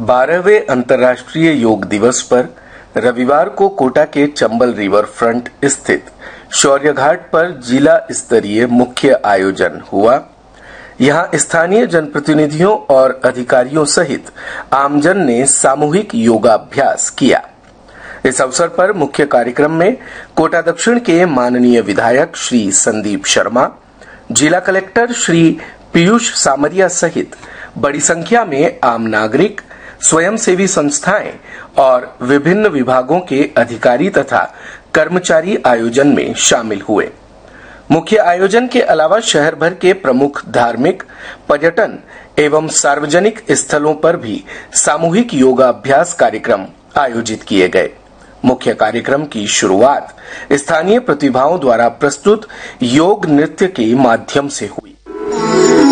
12वें अंतर्राष्ट्रीय योग दिवस पर रविवार को कोटा के चंबल रिवर फ्रंट स्थित शौर्य घाट पर जिला स्तरीय मुख्य आयोजन हुआ। यहां स्थानीय जनप्रतिनिधियों और अधिकारियों सहित आमजन ने सामूहिक योगाभ्यास किया। इस अवसर पर मुख्य कार्यक्रम में कोटा दक्षिण के माननीय विधायक श्री संदीप शर्मा, जिला कलेक्टर श्री पीयूष सामरिया सहित बड़ी संख्या में आम नागरिक, स्वयंसेवी संस्थाएं और विभिन्न विभागों के अधिकारी तथा कर्मचारी आयोजन में शामिल हुए। मुख्य आयोजन के अलावा शहर भर के प्रमुख धार्मिक, पर्यटन एवं सार्वजनिक स्थलों पर भी सामूहिक योगाभ्यास कार्यक्रम आयोजित किए गए। मुख्य कार्यक्रम की शुरुआत स्थानीय प्रतिभाओं द्वारा प्रस्तुत योग नृत्य के माध्यम से हुई।